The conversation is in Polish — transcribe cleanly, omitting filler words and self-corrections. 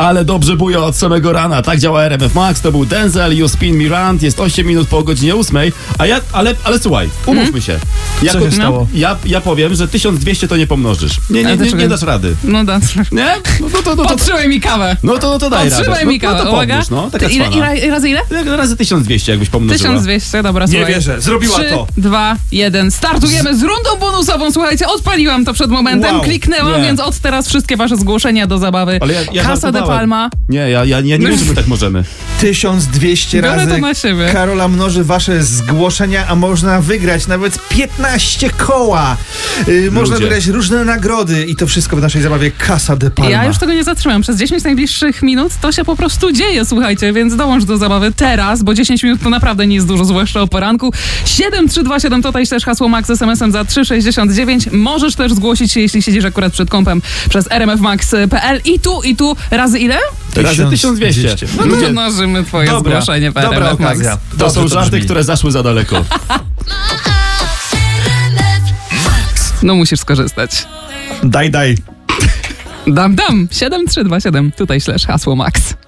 Ale dobrze buja od samego rana. Tak działa RMF Max. To był Denzel, You Spin Me Round. Jest 8 minut po godzinie 8. Ale słuchaj, umówmy się. Co się stało? Ja powiem, że 1200 to nie pomnożysz. Nie dasz rady. No dasz. Nie? No to Podtrzymaj mi kawę. No to daj radę. Podtrzymaj mi kawę, to uwaga. pomóż, no. Taka Razy ile? Razy 1200 jakbyś pomnożyła. 1200, dobra, słuchaj. Nie wierzę, zrobiła 3, to. 2, 1. Startujemy z rundą bonusową. Słuchajcie, odpaliłam to przed momentem, Wow. kliknęłam, Nie. więc od teraz wszystkie wasze zgłoszenia do zabawy. Ale ja Casa de żartowałem. Palma. Nie, ja nie wiem, że my tak możemy. 1200 Biorę razy to na siebie. Karola mnoży wasze zgłoszenia, a można wygrać nawet 15 koła. Można wygrać różne nagrody i to wszystko w naszej zabawie Casa de Palma. Ja już tego nie zatrzymam. Przez 10 najbliższych minut to się po prostu dzieje, słuchajcie, więc dołącz do zabawy teraz, bo 10 minut to naprawdę nie jest dużo, zwłaszcza o poranku. 7327 to też hasło Max SMS-em za 3,69. Możesz też zgłosić się, jeśli siedzisz akurat przed kompem przez rmfmax.pl i tu razy ile? Razy 1200. No to mnożymy twoje zgłoszenie w Dobra RMF Max. okazja. To Dobrze są żarty, brzmi. które zaszły za daleko. No musisz skorzystać. Daj. Dam. 7327 hasło Max.